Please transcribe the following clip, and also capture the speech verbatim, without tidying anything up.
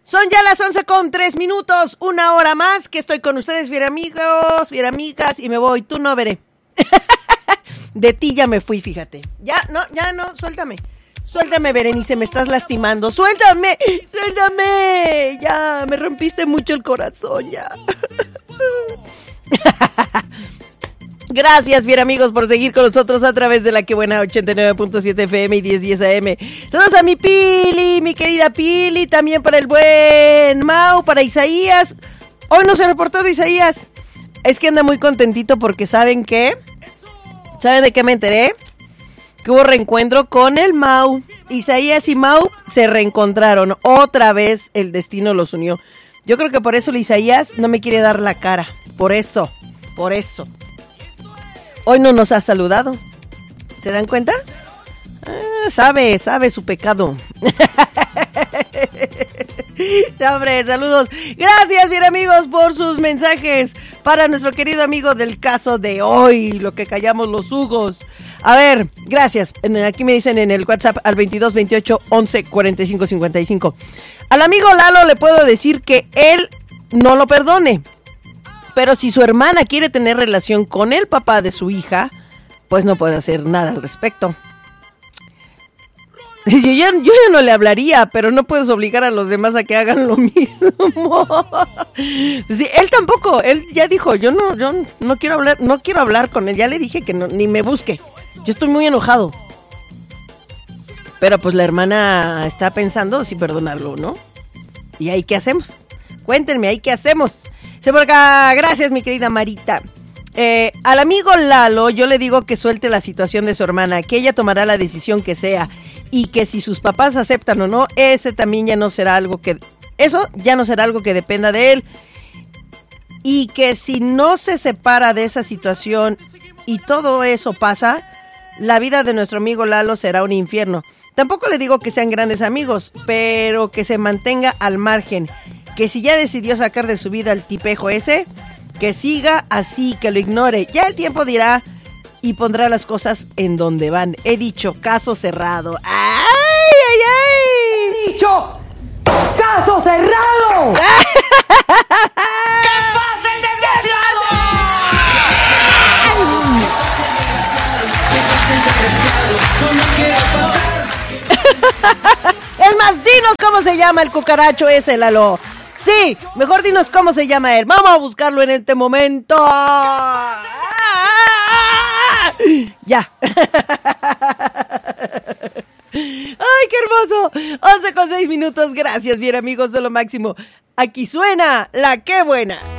Son ya las once con tres minutos, una hora más que estoy con ustedes, bien amigos, bien amigas, y me voy, tú no veré. De ti ya me fui, fíjate. Ya, no, ya no, suéltame. Suéltame, Berenice, me estás lastimando. Suéltame, suéltame. Ya, me rompiste mucho el corazón, ya. Gracias, bien amigos, por seguir con nosotros a través de la que buena ochenta y nueve punto siete F M y diez diez A M. Saludos a mi Pili, mi querida Pili, también para el buen Mau, para Isaías. Hoy no se ha reportado Isaías. Es que anda muy contentito porque ¿saben qué? ¿Saben de qué me enteré? Que hubo reencuentro con el Mau. Isaías y Mau se reencontraron. Otra vez el destino los unió. Yo creo que por eso el Isaías no me quiere dar la cara. Por eso, por eso. Hoy no nos ha saludado. ¿Se dan cuenta? Ah, sabe, sabe su pecado. Hombre, saludos. Gracias, bien amigos, por sus mensajes para nuestro querido amigo del caso de hoy, lo que callamos los hugos. A ver, gracias. Aquí me dicen en el WhatsApp al veintidós veintiocho once cuarenta y cinco cincuenta y cinco. Al amigo Lalo le puedo decir que él no lo perdone. Pero si su hermana quiere tener relación con el papá de su hija, pues no puede hacer nada al respecto. Yo ya, yo ya no le hablaría, pero no puedes obligar a los demás a que hagan lo mismo. Sí, él tampoco, él ya dijo, yo no, yo no quiero hablar, no quiero hablar con él. Ya le dije que no, ni me busque. Yo estoy muy enojado. Pero pues la hermana está pensando si perdonarlo, ¿no? ¿Y ahí qué hacemos? Cuéntenme, ¿ahí qué hacemos? Se por acá, gracias mi querida Marita. Eh, al amigo Lalo yo le digo que suelte la situación de su hermana, que ella tomará la decisión que sea y que si sus papás aceptan o no, ese también ya no será algo que, eso ya no será algo que dependa de él, y que si no se separa de esa situación y todo eso pasa, la vida de nuestro amigo Lalo será un infierno. Tampoco le digo que sean grandes amigos, pero que se mantenga al margen. Que si ya decidió sacar de su vida el tipejo ese, que siga así, que lo ignore. Ya el tiempo dirá y pondrá las cosas en donde van. He dicho, caso cerrado. ¡Ay, ay, ay! ¡He dicho, caso cerrado! ¡Que pase el desgraciado! Yo no quiero pasar. Es más, dinos cómo se llama el cucaracho ese, Lalo. Sí, mejor dinos cómo se llama él. Vamos a buscarlo en este momento. Ya. Ay, qué hermoso. once con seis minutos. Gracias, bien amigos, de lo máximo. Aquí suena la que buena.